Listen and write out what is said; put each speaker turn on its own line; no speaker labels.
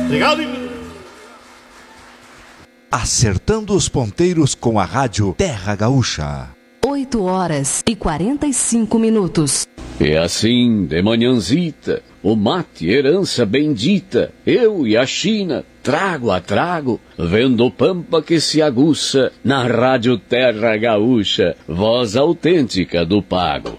Obrigado.
Acertando os ponteiros com a rádio Terra Gaúcha.
8h45.
E assim, de manhãzita, o mate, herança bendita, eu e a China, trago a trago, vendo pampa que se aguça, na rádio Terra Gaúcha, voz autêntica do pago.